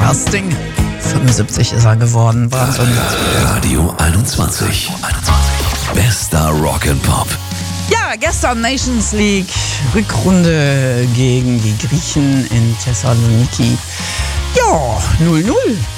Broadcasting. 75 ist er geworden. Wahnsinn. Radio 21. Bester Rock and Pop. Ja, gestern Nations League Rückrunde gegen die Griechen in Thessaloniki. Ja, 0-0.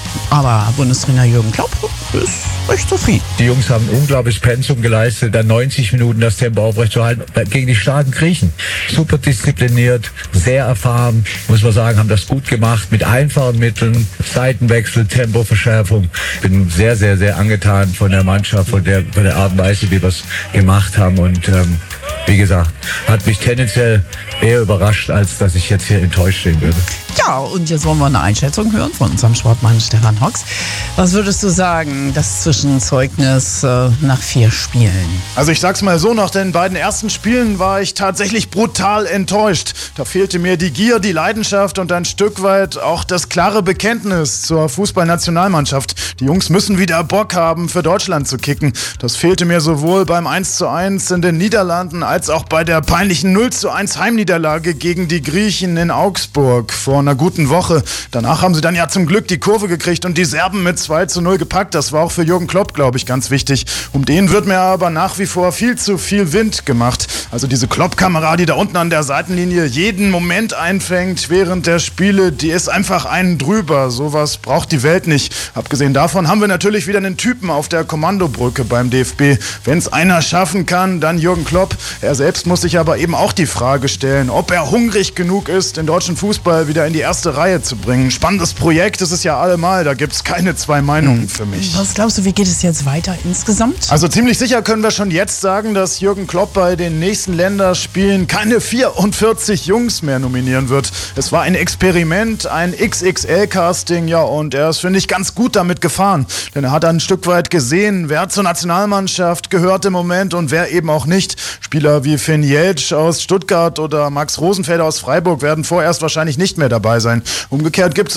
Aber Bundestrainer Jürgen Klopp ist recht zufrieden. Die Jungs haben ein unglaubliches Pensum geleistet, dann 90 Minuten das Tempo aufrechtzuerhalten gegen die starken Griechen. Super diszipliniert, sehr erfahren, muss man sagen, haben das gut gemacht mit einfachen Mitteln, Seitenwechsel, Tempoverschärfung. Bin sehr, sehr, sehr angetan von der Mannschaft, von der Art und Weise, wie wir es gemacht haben und wie gesagt, hat mich tendenziell eher überrascht, als dass ich jetzt hier enttäuscht stehen würde. Ja, und jetzt wollen wir eine Einschätzung hören von unserem Sportmann Stefan Hocks. Was würdest du sagen, das Zwischenzeugnis nach 4 Spielen? Also ich sag's mal so, nach den beiden ersten Spielen war ich tatsächlich brutal enttäuscht. Da fehlte mir die Gier, die Leidenschaft und ein Stück weit auch das klare Bekenntnis zur Fußballnationalmannschaft. Die Jungs müssen wieder Bock haben, für Deutschland zu kicken. Das fehlte mir sowohl beim 1:1 in den Niederlanden als auch bei der peinlichen 0:1 Heimniederlage gegen die Griechen in Augsburg vor einer guten Woche. Danach haben sie dann ja zum Glück die Kurve gekriegt und die Serben mit 2:0 gepackt. Das war auch für Jürgen Klopp, glaube ich, ganz wichtig. Um den wird mir aber nach wie vor viel zu viel Wind gemacht. Also diese Klopp-Kamera, die da unten an der Seitenlinie jeden Moment einfängt während der Spiele, die ist einfach einen drüber. Sowas braucht die Welt nicht. Abgesehen davon haben wir natürlich wieder einen Typen auf der Kommandobrücke beim DFB. Wenn es einer schaffen kann, dann Jürgen Klopp. Er selbst muss sich aber eben auch die Frage stellen, ob er hungrig genug ist, den deutschen Fußball wieder in die erste Reihe zu bringen. Spannendes Projekt ist es ja allemal, da gibt es keine 2 Meinungen für mich. Was glaubst du, wie geht es jetzt weiter insgesamt? Also ziemlich sicher können wir schon jetzt sagen, dass Jürgen Klopp bei den nächsten Länderspielen keine 44 Jungs mehr nominieren wird. Es war ein Experiment, ein XXL-Casting, ja, und er ist, finde ich, ganz gut damit gefahren. Denn er hat ein Stück weit gesehen, wer zur Nationalmannschaft gehört im Moment und wer eben auch nicht. Spieler wie Finn Jeltsch aus Stuttgart oder Max Rosenfelder aus Freiburg werden vorerst wahrscheinlich nicht mehr dabei sein. Umgekehrt gibt es